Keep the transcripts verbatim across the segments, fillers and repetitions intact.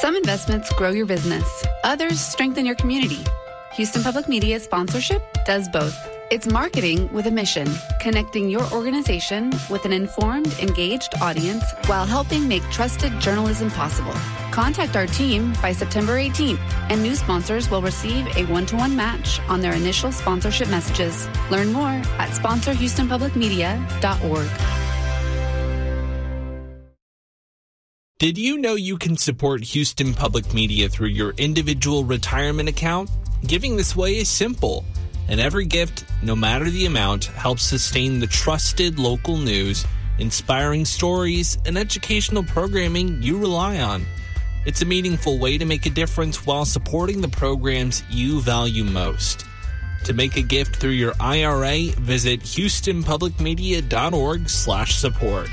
Some investments grow your business. Others strengthen your community. Houston Public Media sponsorship does both. It's marketing with a mission, connecting your organization with an informed, engaged audience while helping make trusted journalism possible. Contact our team by September eighteenth, and new sponsors will receive a one-to-one match on their initial sponsorship messages. Learn more at sponsor houston public media dot org. Did you know you can support Houston Public Media through your individual retirement account? Giving this way is simple, and every gift, no matter the amount, helps sustain the trusted local news, inspiring stories, and educational programming you rely on. It's a meaningful way to make a difference while supporting the programs you value most. To make a gift through your I R A, visit houston public media dot org slash support.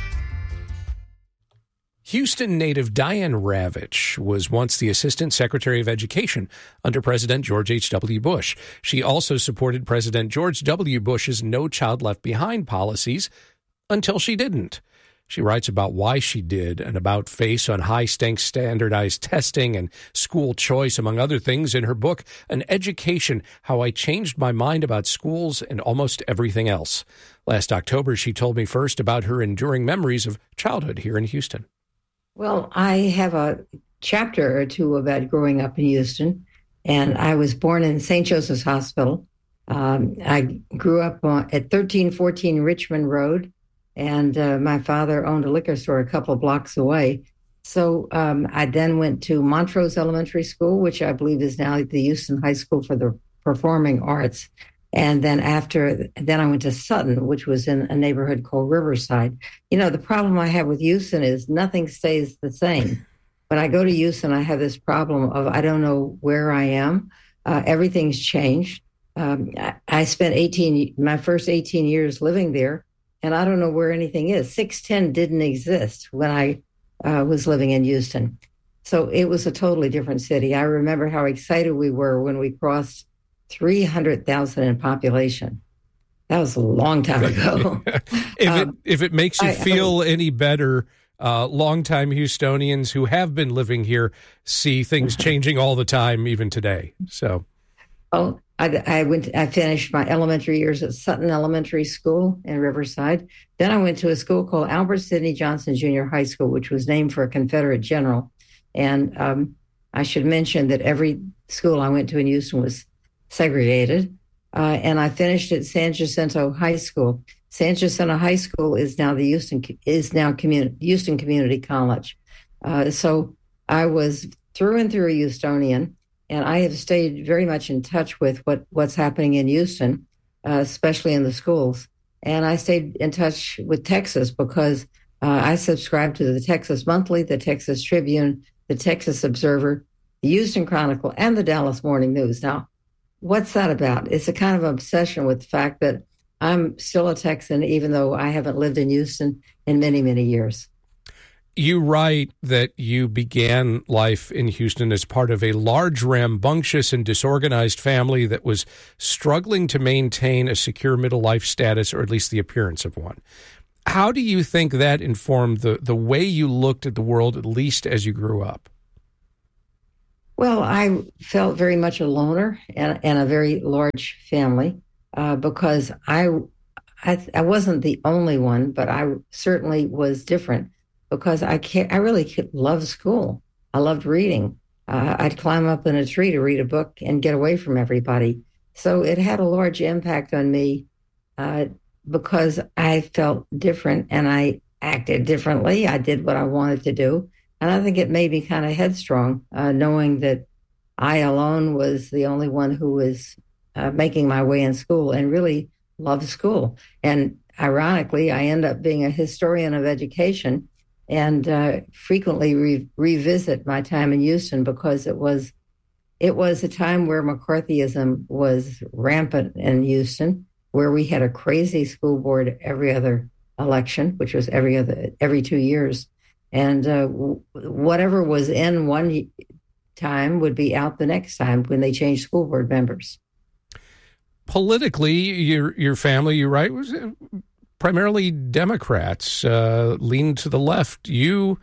Houston native Diane Ravitch was once the Assistant Secretary of Education under President George H W. Bush. She also supported President George W. Bush's No Child Left Behind policies until she didn't. She writes about why she did and about FACE on high-stakes standardized testing and school choice, among other things, in her book, An Education, How I Changed My Mind About Schools and Almost Everything Else. Last October, she told me first about her enduring memories of childhood here in Houston. Well, I have a chapter or two about growing up in Houston, and I was born in Saint Joseph's Hospital. Um, I grew up on, at thirteen fourteen Richmond Road, and uh, my father owned a liquor store a couple of blocks away. So um, I then went to Montrose Elementary School, which I believe is now the Houston High School for the Performing Arts. And then after, then I went to Sutton, which was in a neighborhood called Riverside. You know, the problem I have with Houston is nothing stays the same. When I go to Houston, I have this problem of I don't know where I am. Uh, everything's changed. Um, I, I spent eighteen, my first eighteen years living there, and I don't know where anything is. six ten didn't exist when I uh, was living in Houston. So it was a totally different city. I remember how excited we were when we crossed three hundred thousand in population. That was a long time ago. if, um, it, if it makes you I, feel I, any better, uh, longtime Houstonians who have been living here see things changing all the time, even today. So, well, I, I went. I finished my elementary years at Sutton Elementary School in Riverside. Then I went to a school called Albert Sidney Johnson Junior High School, which was named for a Confederate general. And um, I should mention that every school I went to in Houston was segregated, uh, and I finished at San Jacinto High School. San Jacinto High School is now the Houston is now community, Houston Community College. Uh, so I was through and through a Houstonian, and I have stayed very much in touch with what, what's happening in Houston, uh, especially in the schools. And I stayed in touch with Texas because uh, I subscribe to the Texas Monthly, the Texas Tribune, the Texas Observer, the Houston Chronicle, and the Dallas Morning News. Now, what's that about? It's a kind of obsession with the fact that I'm still a Texan, even though I haven't lived in Houston in many, many years. You write that you began life in Houston as part of a large, rambunctious, and disorganized family that was struggling to maintain a secure middle life status, or at least the appearance of one. How do you think that informed the, the way you looked at the world, at least as you grew up? Well, I felt very much a loner and, and a very large family uh, because I, I I wasn't the only one, but I certainly was different because I can't, I really loved school. I loved reading. Uh, I'd climb up in a tree to read a book and get away from everybody. So it had a large impact on me uh, because I felt different and I acted differently. I did what I wanted to do. And I think it made me kind of headstrong, uh, knowing that I alone was the only one who was uh, making my way in school and really loved school. And ironically, I end up being a historian of education and uh, frequently re- revisit my time in Houston because it was it was a time where McCarthyism was rampant in Houston, where we had a crazy school board every other election, which was every other every two years. And uh, whatever was in one time would be out the next time when they changed school board members. Politically, your your family, you write, was primarily Democrats, uh, leaned to the left. You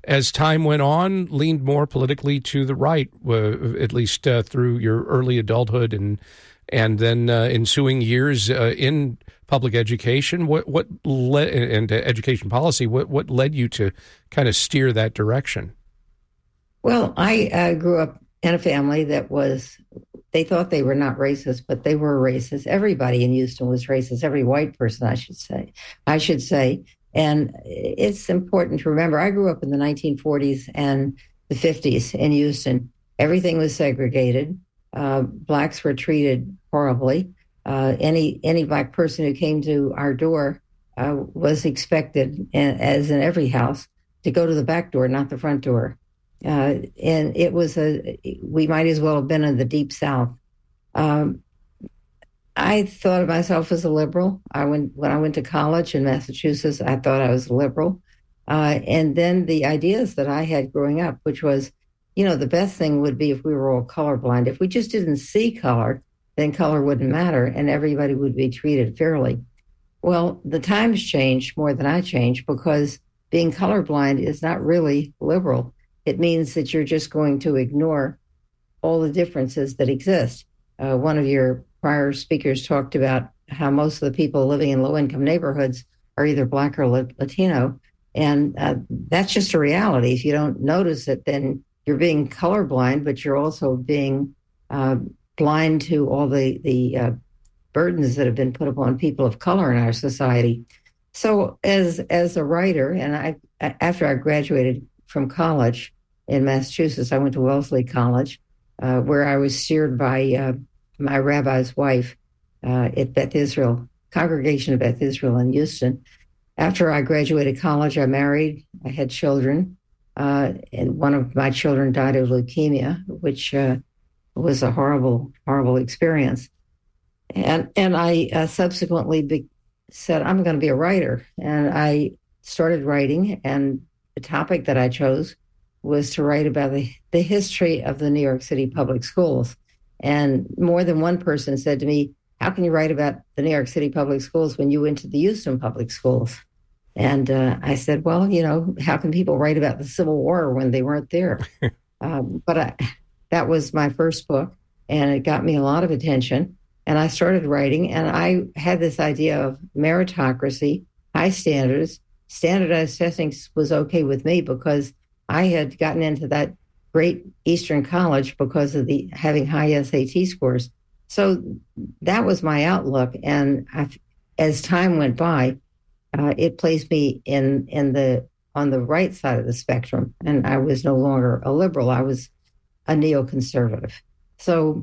as time went on, leaned more politically to the right, uh, at least uh, through your early adulthood and and then uh, ensuing years uh, in public education. What what led and education policy? What what led you to kind of steer that direction? Well, I uh, grew up in a family that was. They thought they were not racist, but they were racist. Everybody in Houston was racist. Every white person, I should say. I should say. And it's important to remember, I grew up in the nineteen forties and the fifties in Houston. Everything was segregated. Uh, blacks were treated horribly. Uh, any any black person who came to our door uh, was expected, as in every house, to go to the back door, not the front door. Uh, and it was a, we might as well have been in the Deep South. Um, I thought of myself as a liberal. I went when I went to college in Massachusetts. I thought I was a liberal, uh, and then the ideas that I had growing up, which was, you know, the best thing would be if we were all colorblind. If we just didn't see color, then color wouldn't matter, and everybody would be treated fairly. Well, the times changed more than I changed, because being colorblind is not really liberal. It means that you're just going to ignore all the differences that exist. Uh, one of your prior speakers talked about how most of the people living in low-income neighborhoods are either black or Latino, and uh, that's just a reality. If you don't notice it, then you're being colorblind, but you're also being uh, blind to all the, the uh, burdens that have been put upon people of color in our society. So as as a writer, and I after I graduated from college in Massachusetts, I went to Wellesley College, uh, where I was steered by uh, my rabbi's wife uh, at Beth Israel, Congregation of Beth Israel in Houston. After I graduated college, I married, I had children, uh, and one of my children died of leukemia, which uh, was a horrible, horrible experience. And and I uh, subsequently be- said, I'm going to be a writer. And I started writing, and the topic that I chose was to write about the, the history of the New York City public schools. And more than one person said to me, how can you write about the New York City public schools when you went to the Houston public schools? And uh, I said, well, you know, how can people write about the Civil War when they weren't there? um, but I, that was my first book, and it got me a lot of attention. And I started writing, and I had this idea of meritocracy, high standards. Standardized testing was okay with me because I had gotten into that great Eastern college because of the having high S A T scores. So that was my outlook. And I, as time went by, uh, it placed me in in the on the right side of the spectrum, and I was no longer a liberal. I was a neoconservative. So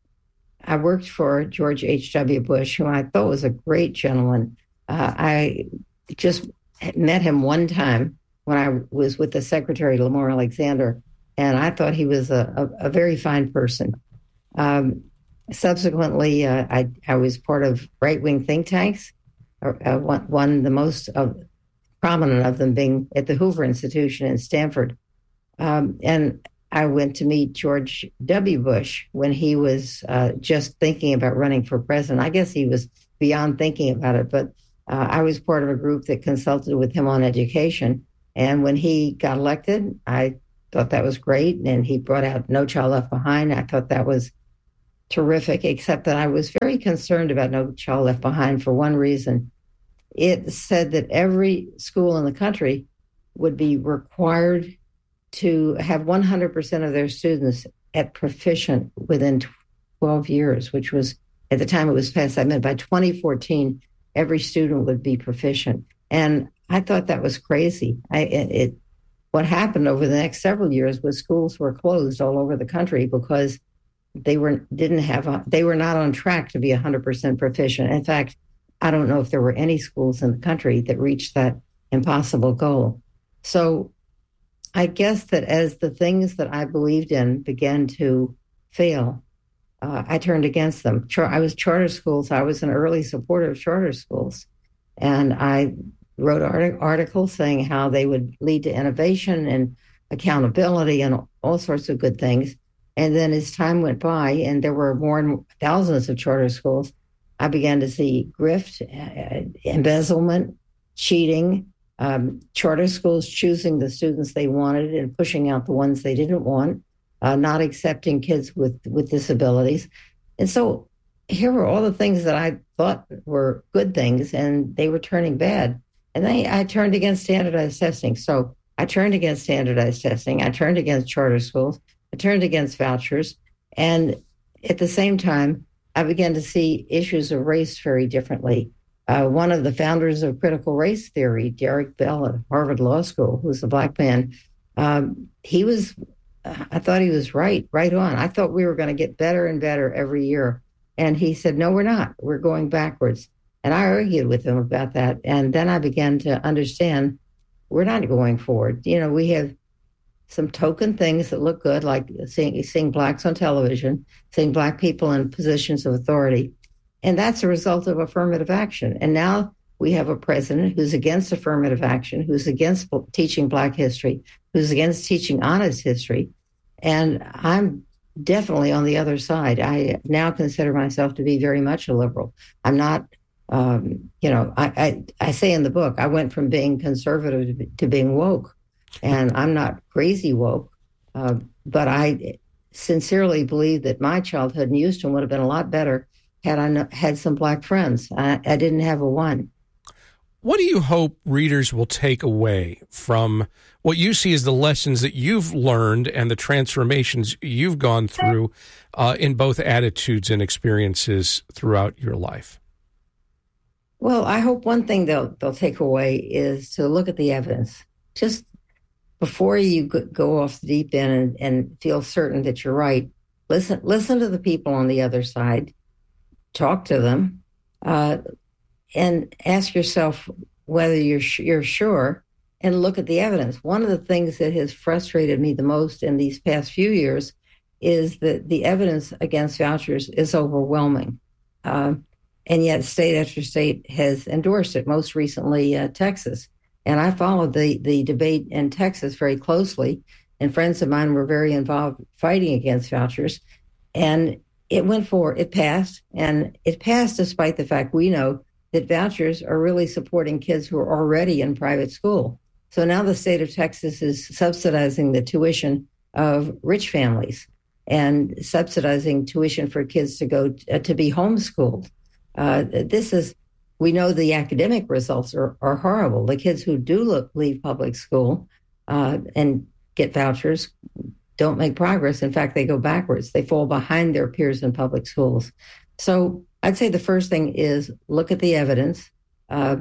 I worked for George H W. Bush, who I thought was a great gentleman. Uh, I just met him one time when I was with the Secretary, Lamar Alexander, and I thought he was a, a, a very fine person. Um, subsequently, uh, I, I was part of right-wing think tanks, uh, one, one the most uh, prominent of them being at the Hoover Institution in Stanford. Um, and I went to meet George W. Bush when he was uh, just thinking about running for president. I guess he was beyond thinking about it, but uh, I was part of a group that consulted with him on education. And when he got elected, I thought that was great. And he brought out No Child Left Behind. I thought that was terrific, except that I was very concerned about No Child Left Behind for one reason. It said that every school in the country would be required to have one hundred percent of their students at proficient within twelve years, which was, at the time it was passed, I meant by twenty fourteen, every student would be proficient. And I thought that was crazy. I, it, it what happened over the next several years was schools were closed all over the country because they were didn't have a, they were not on track to be one hundred percent proficient. In fact, I don't know if there were any schools in the country that reached that impossible goal. So I guess that as the things that I believed in began to fail, uh, I turned against them. Char- I was charter schools. I was an early supporter of charter schools. And I wrote art- articles saying how they would lead to innovation and accountability and all sorts of good things. And then as time went by and there were more and more, thousands of charter schools, I began to see grift, uh, embezzlement, cheating, um, charter schools choosing the students they wanted and pushing out the ones they didn't want, uh, not accepting kids with, with disabilities. And so here were all the things that I thought were good things, and they were turning bad. And they, I turned against standardized testing. So I turned against standardized testing. I turned against charter schools. I turned against vouchers. And at the same time, I began to see issues of race very differently. Uh, one of the founders of critical race theory, Derek Bell at Harvard Law School, who's a black man, um, he was, I thought he was right, right on. I thought we were going to get better and better every year. And he said, no, we're not. We're going backwards. And I argued with him about that. And then I began to understand we're not going forward. You know, we have some token things that look good, like seeing, seeing blacks on television, seeing black people in positions of authority. And that's a result of affirmative action. And now we have a president who's against affirmative action, who's against teaching black history, who's against teaching honest history. And I'm definitely on the other side. I now consider myself to be very much a liberal. I'm not, um, you know, I, I, I say in the book, I went from being conservative to, to being woke. And I'm not crazy woke, uh, but I sincerely believe that my childhood in Houston would have been a lot better had I no, had some black friends. I, I didn't have a one. What do you hope readers will take away from what you see as the lessons that you've learned and the transformations you've gone through uh, in both attitudes and experiences throughout your life? Well, I hope one thing they'll they'll take away is to look at the evidence. Just before you go off the deep end and, and feel certain that you're right, listen listen to the people on the other side, talk to them, uh, and ask yourself whether you're you're sure, and look at the evidence. One of the things that has frustrated me the most in these past few years is that the evidence against vouchers is overwhelming, uh, and yet state after state has endorsed it. Most recently, uh, Texas. And I followed the, the debate in Texas very closely, and friends of mine were very involved fighting against vouchers. And it went forward, it passed, and it passed despite the fact we know that vouchers are really supporting kids who are already in private school. So now the state of Texas is subsidizing the tuition of rich families and subsidizing tuition for kids to go uh, to be homeschooled. Uh, this is We know the academic results are, are horrible. The kids who do look, leave public school uh, and get vouchers don't make progress. In fact, they go backwards. They fall behind their peers in public schools. So I'd say the first thing is look at the evidence. Uh,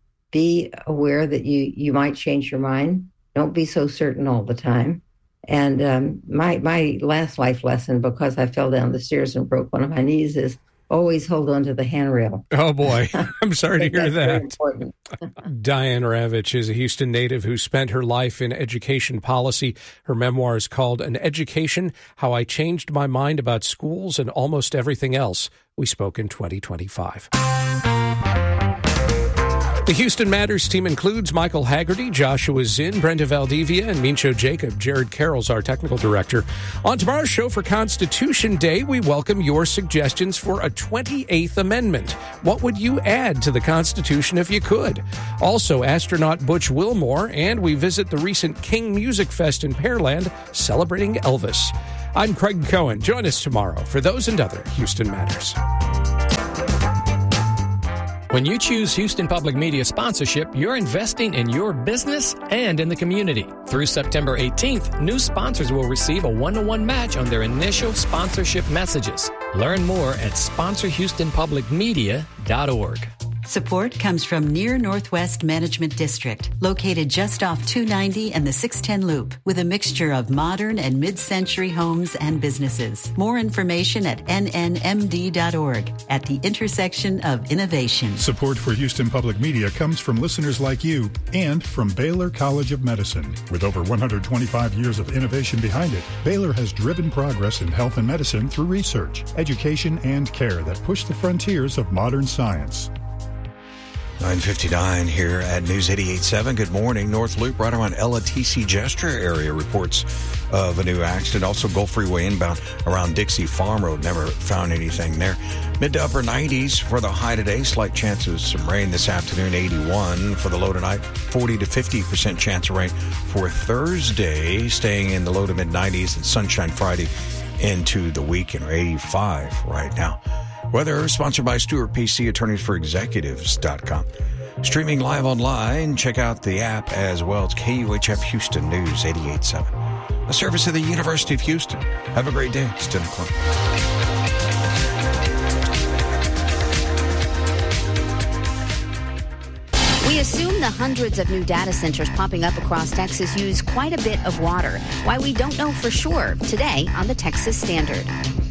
be aware that you you might change your mind. Don't be so certain all the time. And um, my my last life lesson, because I fell down the stairs and broke one of my knees, is always hold on to the handrail. Oh, boy. I'm sorry to hear that. Diane Ravitch is a Houston native who spent her life in education policy. Her memoir is called An Education, How I Changed My Mind About Schools and Almost Everything Else. We spoke in twenty twenty-five. The Houston Matters team includes Michael Haggerty, Joshua Zinn, Brenda Valdivia, and Mincho Jacob. Jared Carroll's our technical director. On tomorrow's show for Constitution Day, we welcome your suggestions for a twenty-eighth Amendment. What would you add to the Constitution if you could? Also, astronaut Butch Wilmore, and we visit the recent King Music Fest in Pearland, celebrating Elvis. I'm Craig Cohen. Join us tomorrow for those and other Houston Matters. When you choose Houston Public Media sponsorship, you're investing in your business and in the community. Through September eighteenth, new sponsors will receive a one-to-one match on their initial sponsorship messages. Learn more at sponsor houston public media dot org. Support comes from Near Northwest Management District, located just off two ninety and the six ten Loop, with a mixture of modern and mid-century homes and businesses. More information at N N M D dot org, at the intersection of innovation. Support for Houston Public Media comes from listeners like you and from Baylor College of Medicine. With over one hundred twenty-five years of innovation behind it, Baylor has driven progress in health and medicine through research, education, and care that push the frontiers of modern science. nine fifty-nine here at News eighty-eight point seven. Good morning. North Loop right around Ella T C Gesture area reports of a new accident. Also Gulf Freeway inbound around Dixie Farm Road. Never found anything there. Mid to upper nineties for the high today. Slight chances of some rain this afternoon. eighty-one for the low tonight. forty to fifty percent chance of rain for Thursday. Staying in the low to mid nineties and sunshine Friday into the weekend. eighty-five right now. Weather sponsored by Stewart P C, attorneys for executives dot com. Streaming live online, check out the app as well. It's K U H F Houston News eighty-eight point seven. A service of the University of Houston. Have a great day. It's ten o'clock. We assume the hundreds of new data centers popping up across Texas use quite a bit of water. Why we don't know for sure today on the Texas Standard.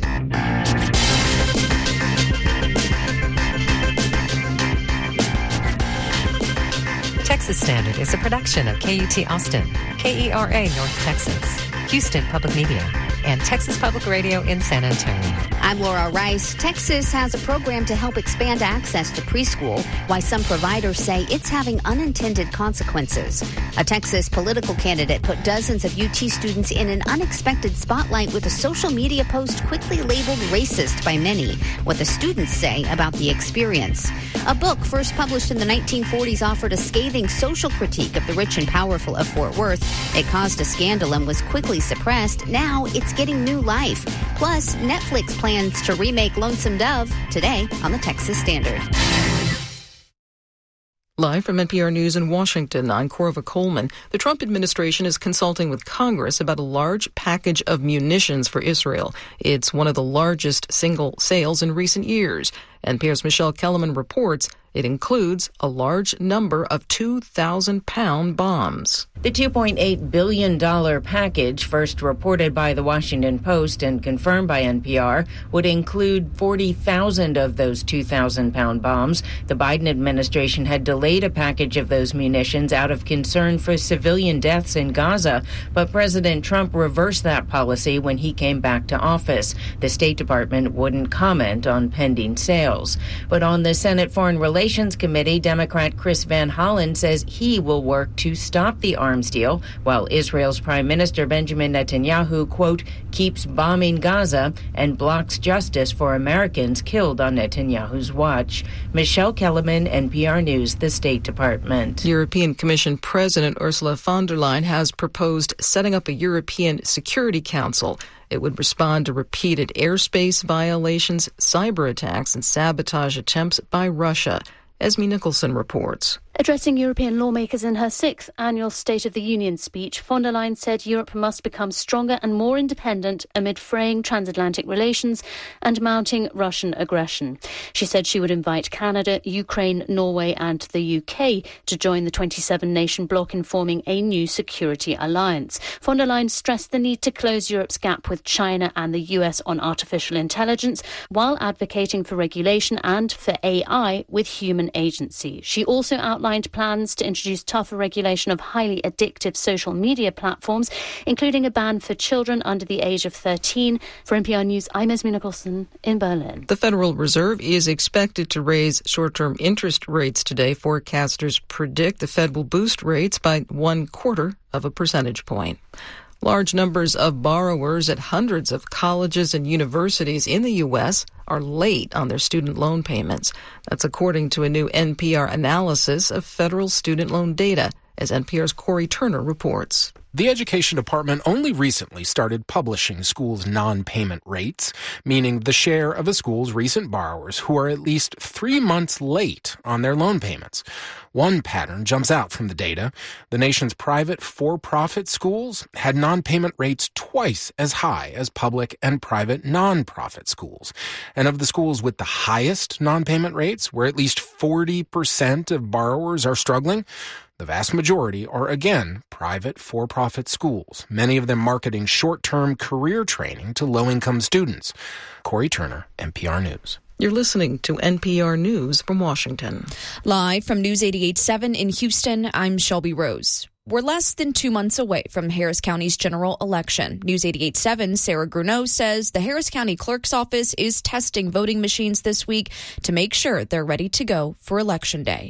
Texas Standard is a production of K U T Austin, K E R A North Texas, Houston Public Media, and Texas Public Radio in San Antonio. I'm Laura Rice. Texas has a program to help expand access to preschool, why some providers say it's having unintended consequences. A Texas political candidate put dozens of U T students in an unexpected spotlight with a social media post quickly labeled racist by many. What the students say about the experience. A book first published in the nineteen forties offered a scathing social critique of the rich and powerful of Fort Worth. It caused a scandal and was quickly suppressed. Now it's getting new life. Plus, Netflix plans to remake Lonesome Dove today on the Texas Standard. Live from N P R News in Washington, I'm Corva Coleman. The Trump administration is consulting with Congress about a large package of munitions for Israel. It's one of the largest single sales in recent years. N P R's Michelle Kellerman reports it includes a large number of two thousand pound bombs. The two point eight billion dollars package, first reported by the Washington Post and confirmed by N P R, would include forty thousand of those two thousand pound bombs. The Biden administration had delayed a package of those munitions out of concern for civilian deaths in Gaza, but President Trump reversed that policy when he came back to office. The State Department wouldn't comment on pending sales. But on the Senate Foreign Relations Committee, Democrat Chris Van Hollen says he will work to stop the arms deal, while Israel's Prime Minister Benjamin Netanyahu, quote, keeps bombing Gaza and blocks justice for Americans killed on Netanyahu's watch. Michelle Kellerman, N P R News, the State Department. European Commission President Ursula von der Leyen has proposed setting up a European Security Council. It would respond to repeated airspace violations, cyber attacks, and sabotage attempts by Russia. Esme Nicholson reports. Addressing European lawmakers in her sixth annual State of the Union speech, von der Leyen said Europe must become stronger and more independent amid fraying transatlantic relations and mounting Russian aggression. She said she would invite Canada, Ukraine, Norway and the U K to join the twenty-seven nation bloc in forming a new security alliance. Von der Leyen stressed the need to close Europe's gap with China and the U S on artificial intelligence, while advocating for regulation and for A I with human agency. She also outlined outlined plans to introduce tougher regulation of highly addictive social media platforms, including a ban for children under the age of thirteen. For N P R News, I'm Esme Nicholson in Berlin. The Federal Reserve is expected to raise short-term interest rates today. Forecasters predict the Fed will boost rates by one quarter of a percentage point. Large numbers of borrowers at hundreds of colleges and universities in the U S are late on their student loan payments. That's according to a new N P R analysis of federal student loan data, as N P R's Corey Turner reports. The Education Department only recently started publishing schools' non-payment rates, meaning the share of a school's recent borrowers who are at least three months late on their loan payments. One pattern jumps out from the data. The nation's private for-profit schools had non-payment rates twice as high as public and private non-profit schools. And of the schools with the highest non-payment rates, where at least forty percent of borrowers are struggling, the vast majority are, again, private for-profit schools, many of them marketing short-term career training to low-income students. Corey Turner, N P R News. You're listening to N P R News from Washington. Live from News eighty-eight point seven in Houston, I'm Shelby Rose. We're less than two months away from Harris County's general election. News eighty-eight point seven Sarah Grunow says the Harris County Clerk's Office is testing voting machines this week to make sure they're ready to go for Election Day.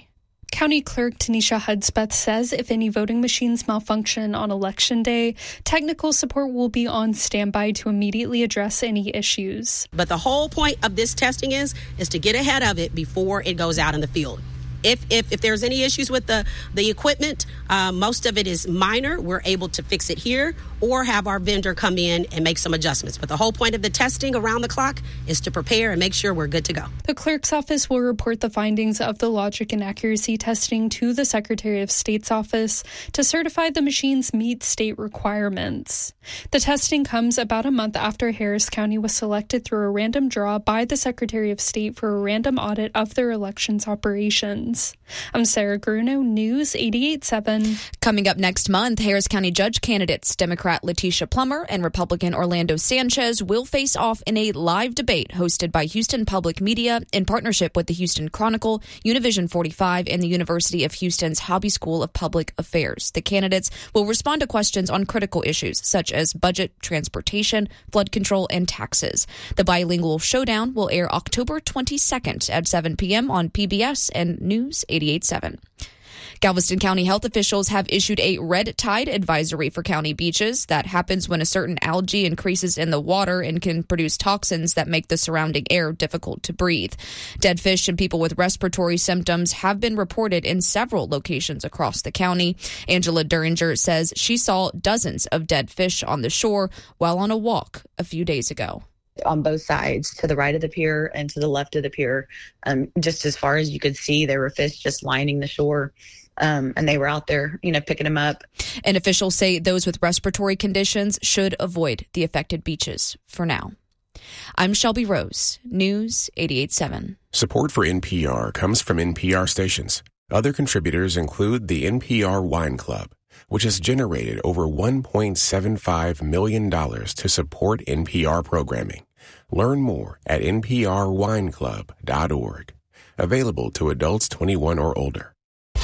County Clerk Tanisha Hudspeth says if any voting machines malfunction on Election Day, technical support will be on standby to immediately address any issues. But the whole point of this testing is, is to get ahead of it before it goes out in the field. If, if if there's any issues with the, the equipment, uh, most of it is minor. We're able to fix it here or have our vendor come in and make some adjustments. But the whole point of the testing around the clock is to prepare and make sure we're good to go. The clerk's office will report the findings of the logic and accuracy testing to the Secretary of State's office to certify the machines meet state requirements. The testing comes about a month after Harris County was selected through a random draw by the Secretary of State for a random audit of their elections operations. I'm Sarah Gruno, News eighty-eight point seven. Coming up next month, Harris County judge candidates Democrat Letitia Plummer and Republican Orlando Sanchez will face off in a live debate hosted by Houston Public Media in partnership with the Houston Chronicle, Univision forty-five, and the University of Houston's Hobby School of Public Affairs. The candidates will respond to questions on critical issues such as budget, transportation, flood control, and taxes. The bilingual showdown will air October twenty-second at seven p.m. on P B S and News eighty-eight point seven. Galveston County health officials have issued a red tide advisory for county beaches. That happens when a certain algae increases in the water and can produce toxins that make the surrounding air difficult to breathe. Dead fish and people with respiratory symptoms have been reported in several locations across the county. Angela Duringer says she saw dozens of dead fish on the shore while on a walk a few days ago. On both sides, to the right of the pier and to the left of the pier. Um, just as far as you could see, there were fish just lining the shore. Um, and they were out there, you know, picking them up. And officials say those with respiratory conditions should avoid the affected beaches for now. I'm Shelby Rose, News eighty-eight point seven. Support for N P R comes from N P R stations. Other contributors include the N P R Wine Club, which has generated over one point seven five million dollars to support N P R programming. Learn more at n p r wine club dot org. Available to adults twenty-one or older.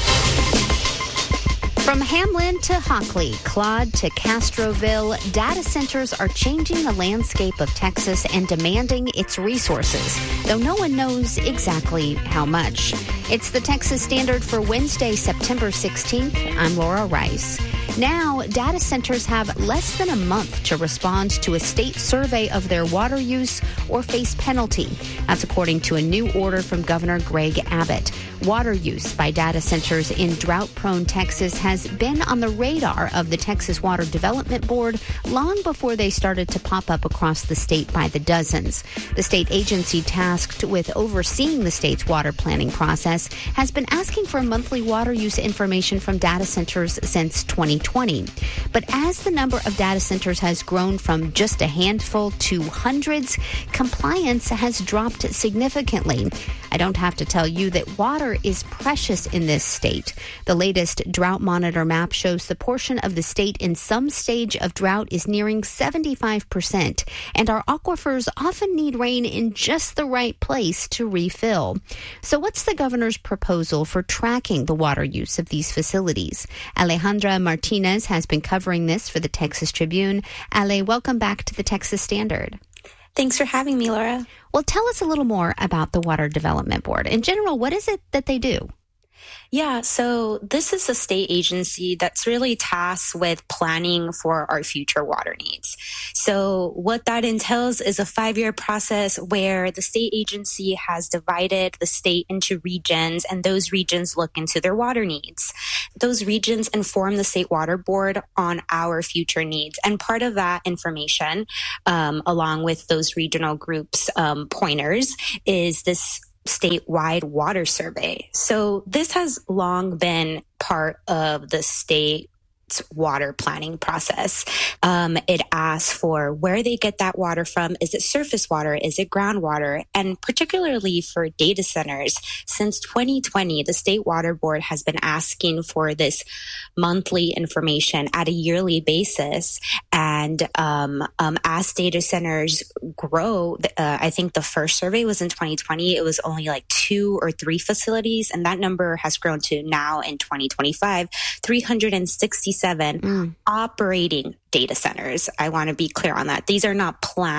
From Hamlin to Hockley, Claude to Castroville, data centers are changing the landscape of Texas and demanding its resources, though no one knows exactly how much. It's the Texas Standard for Wednesday, September sixteenth. I'm Laura Rice. Now, data centers have less than a month to respond to a state survey of their water use or face penalty. That's according to a new order from Governor Greg Abbott. Water use by data centers in drought-prone Texas has been on the radar of the Texas Water Development Board long before they started to pop up across the state by the dozens. The state agency tasked with overseeing the state's water planning process has been asking for monthly water use information from data centers since twenty twenty. But as the number of data centers has grown from just a handful to hundreds, compliance has dropped significantly. I don't have to tell you that water is precious in this state. The latest drought monitor map shows the portion of the state in some stage of drought is nearing seventy-five percent, and our aquifers often need rain in just the right place to refill. So what's the governor's proposal for tracking the water use of these facilities? Alejandra Martinez has been covering this for the Texas Tribune. Ale, welcome back to the Texas Standard. Thanks for having me, Laura. Well, tell us a little more about the Water Development Board. In general, what is it that they do? Yeah, so this is a state agency that's really tasked with planning for our future water needs. So what that entails is a five-year process where the state agency has divided the state into regions, and those regions look into their water needs. Those regions inform the State Water Board on our future needs. And part of that information, um, along with those regional groups' um, pointers, is this statewide water survey. So this has long been part of the state water planning process. Um, it asks for where they get that water from. Is it surface water? Is it groundwater? And particularly for data centers, since twenty twenty, the State Water Board has been asking for this monthly information at a yearly basis. And um, um, as data centers grow, uh, I think the first survey was in twenty twenty. It was only like two or three facilities. And that number has grown to now in twenty twenty-five, three hundred sixty-seven mm. operating data centers. I want to be clear on that. These are not planned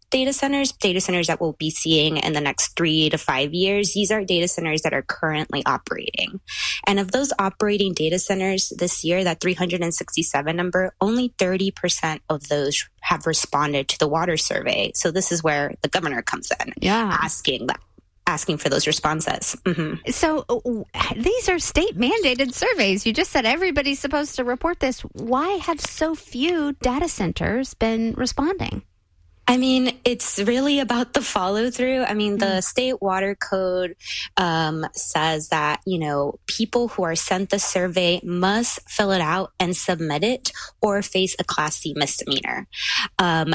data centers, data centers that we'll be seeing in the next three to five years. These are data centers that are currently operating. And of those operating data centers this year, that three hundred sixty-seven number, only thirty percent of those have responded to the water survey. So this is where the governor comes in, yeah. asking that. asking for those responses. Mm-hmm. So uh, these are state mandated surveys. You just said everybody's supposed to report this. Why have so few data centers been responding? I mean, it's really about the follow through. I mean, the state water code um, says that, you know, people who are sent the survey must fill it out and submit it or face a Class C misdemeanor. Um,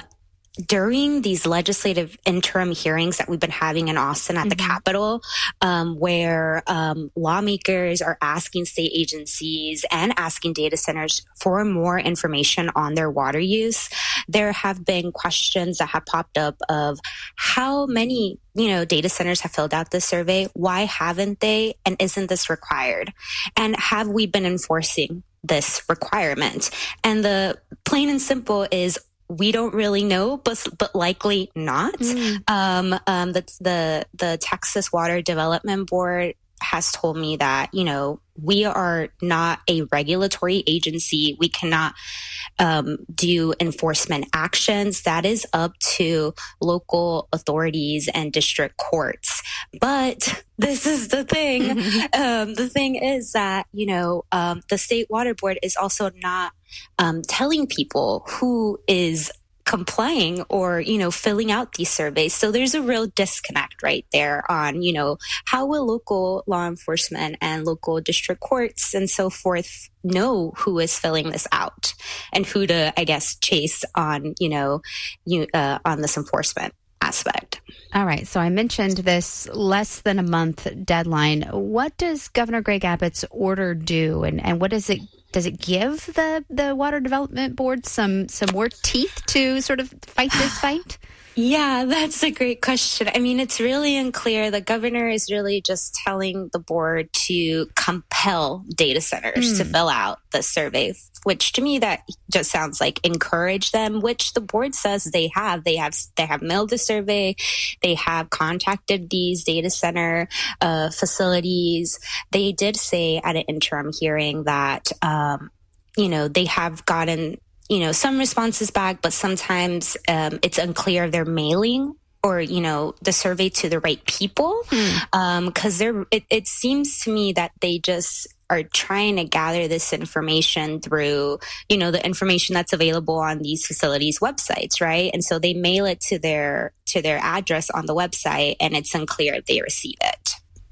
During these legislative interim hearings that we've been having in Austin at mm-hmm. the Capitol, um, where um, lawmakers are asking state agencies and asking data centers for more information on their water use, there have been questions that have popped up of how many, you know, data centers have filled out this survey, why haven't they, and isn't this required? And have we been enforcing this requirement? And the plain and simple is, we don't really know, but but likely not. Mm. Um, um, the, the the Texas Water Development Board has told me that, you know, we are not a regulatory agency. We cannot um, do enforcement actions. That is up to local authorities and district courts. But this is the thing. um, the thing is that, you know, um, the State Water Board is also not um, telling people who is complying or, you know, filling out these surveys. So there's a real disconnect right there on, you know, how will local law enforcement and local district courts and so forth know who is filling this out and who to, I guess, chase on, you know, you, uh, on this enforcement aspect. All right. So I mentioned this less than a month deadline. What does Governor Greg Abbott's order do? And, and what does it Does it give the, the Water Development Board some, some more teeth to sort of fight this fight? Yeah, that's a great question. I mean, it's really unclear. The governor is really just telling the board to compel data centers mm. to fill out the survey, which to me, that just sounds like encourage them, which the board says they have. They have they have mailed the survey. They have contacted these data center uh, facilities. They did say at an interim hearing that, um, you know, they have gotten you know, some responses back, but sometimes um, it's unclear they're mailing or, you know, the survey to the right people. Hmm. Um, 'cause they're, it, it seems to me that they just are trying to gather this information through, you know, the information that's available on these facilities' websites, right? And so they mail it to their, to their address on the website, and it's unclear if they receive it.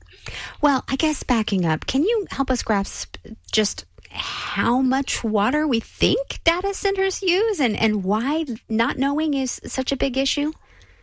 Well, I guess backing up, can you help us grasp just how much water we think data centers use and, and why not knowing is such a big issue?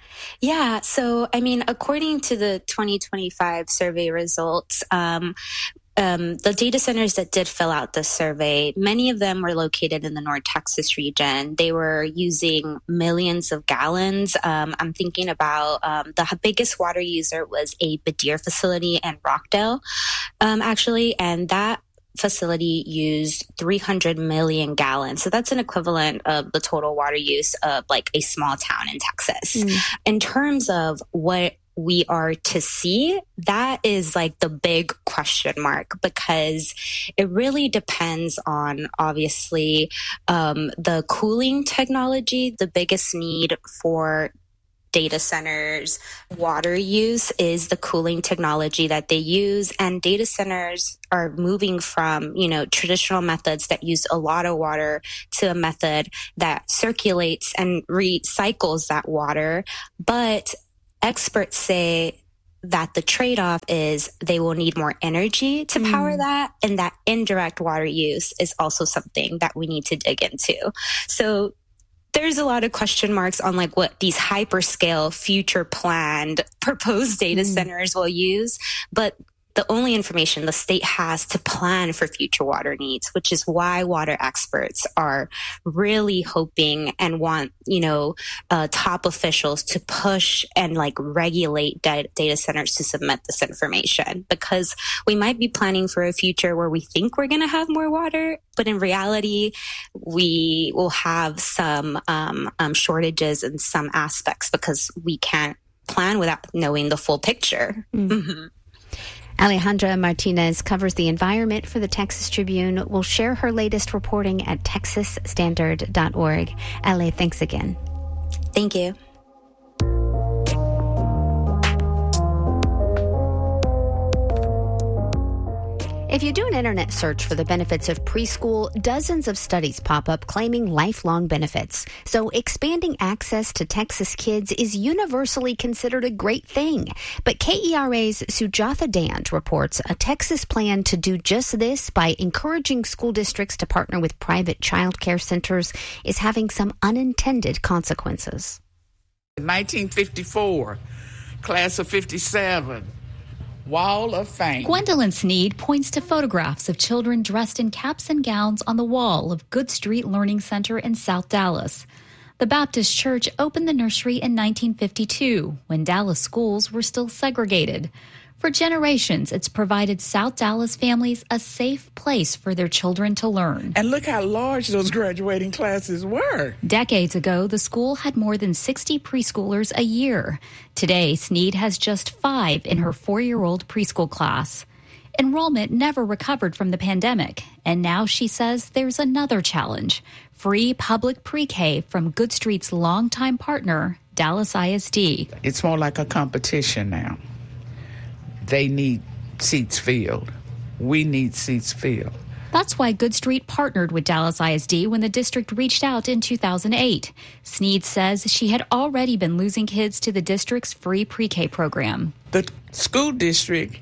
Yeah. So, I mean, according to the twenty twenty-five survey results, um, um, the data centers that did fill out the survey, many of them were located in the North Texas region. They were using millions of gallons. Um, I'm thinking about um, the biggest water user was a Badir facility in Rockdale, um, actually, and that facility used three hundred million gallons. So that's an equivalent of the total water use of like a small town in Texas. Mm. In terms of what we are to see, that is like the big question mark, because it really depends on, obviously, um, the cooling technology. The biggest need for data centers water use is the cooling technology that they use, and data centers are moving from, you know, traditional methods that use a lot of water to a method that circulates and recycles that water. But experts say that the trade-off is they will need more energy to power mm. that, and that indirect water use is also something that we need to dig into. So there's a lot of question marks on like what these hyperscale future planned proposed data mm. centers will use, but the only information the state has to plan for future water needs, which is why water experts are really hoping and want, you know, uh, top officials to push and like regulate data, data centers to submit this information, because we might be planning for a future where we think we're going to have more water, but in reality, we will have some um, um, shortages in some aspects because we can't plan without knowing the full picture. Mm. Mm-hmm. Alejandra Martinez covers the environment for the Texas Tribune. Will share her latest reporting at texas standard dot org. Ale, thanks again. Thank you. If you do an internet search for the benefits of preschool, dozens of studies pop up claiming lifelong benefits. So expanding access to Texas kids is universally considered a great thing. But K E R A's Sujatha Dand reports a Texas plan to do just this by encouraging school districts to partner with private child care centers is having some unintended consequences. nineteen fifty-four, class of fifty-seven. Wall of Fame. Gwendolyn Sneed points to photographs of children dressed in caps and gowns on the wall of Good Street Learning Center in South Dallas. The Baptist Church opened the nursery in nineteen fifty-two, when Dallas schools were still segregated. For generations, it's provided South Dallas families a safe place for their children to learn. And look how large those graduating classes were. Decades ago, the school had more than sixty preschoolers a year. Today, Sneed has just five in her four-year-old preschool class. Enrollment never recovered from the pandemic, and now she says there's another challenge: free public pre-K from Good Street's longtime partner, Dallas I S D. It's more like a competition now. They need seats filled. We need seats filled. That's why Good Street partnered with Dallas I S D when the district reached out in two thousand eight. Sneed says she had already been losing kids to the district's free pre-K program. The school district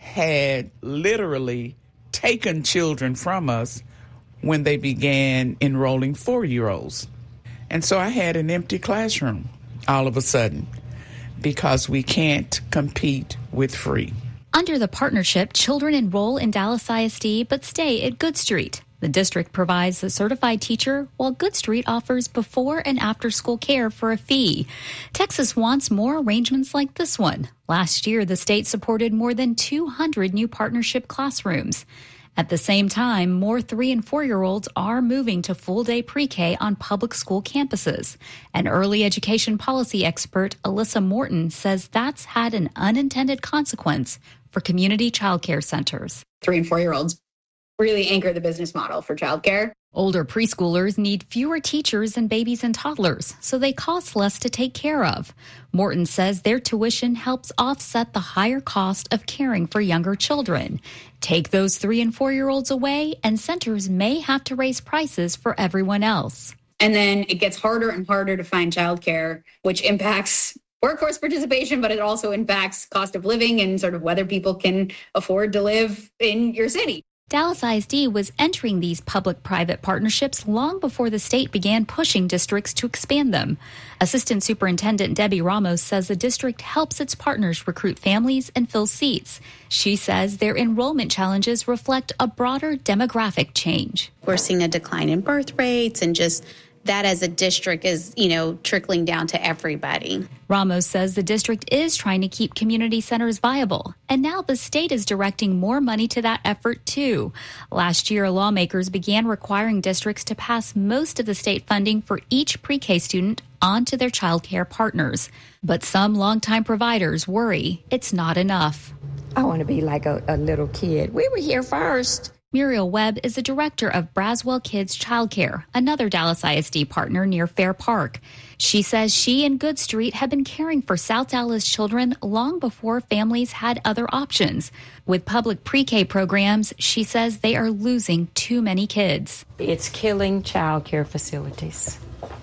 had literally taken children from us when they began enrolling four-year-olds. And so I had an empty classroom all of a sudden, because we can't compete with free. Under the partnership, children enroll in Dallas I S D but stay at Good Street. The district provides a certified teacher, while Good Street offers before and after school care for a fee. Texas wants more arrangements like this one. Last year, the state supported more than two hundred new partnership classrooms. At the same time, more three- and four-year-olds are moving to full-day pre-K on public school campuses. An early education policy expert, Alyssa Morton, says that's had an unintended consequence for community child care centers. Three- and four-year-olds really anchor the business model for childcare. Older preschoolers need fewer teachers than babies and toddlers, so they cost less to take care of. Morton says their tuition helps offset the higher cost of caring for younger children. Take those three- and four-year-olds away, and centers may have to raise prices for everyone else. And then it gets harder and harder to find childcare, which impacts workforce participation, but it also impacts cost of living and sort of whether people can afford to live in your city. Dallas I S D was entering these public-private partnerships long before the state began pushing districts to expand them. Assistant Superintendent Debbie Ramos says the district helps its partners recruit families and fill seats. She says their enrollment challenges reflect a broader demographic change. We're seeing a decline in birth rates, and just that as a district is, you know, trickling down to everybody. Ramos says the district is trying to keep community centers viable, and now the state is directing more money to that effort too. Last year, lawmakers began requiring districts to pass most of the state funding for each pre-K student onto their child care partners. But some longtime providers worry it's not enough. I want to be like a, a little kid. We were here first. Muriel Webb is the director of Braswell Kids Childcare, another Dallas I S D partner near Fair Park. She says she and Good Street have been caring for South Dallas children long before families had other options. With public pre-K programs, she says they are losing too many kids. It's killing childcare facilities.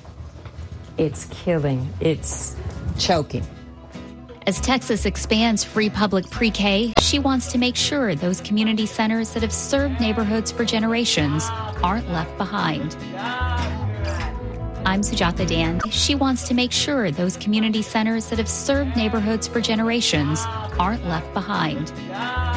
It's killing. It's choking. As Texas expands free public pre-K, she wants to make sure those community centers that have served neighborhoods for generations aren't left behind. I'm Sujatha Dand. She wants to make sure those community centers that have served neighborhoods for generations aren't left behind.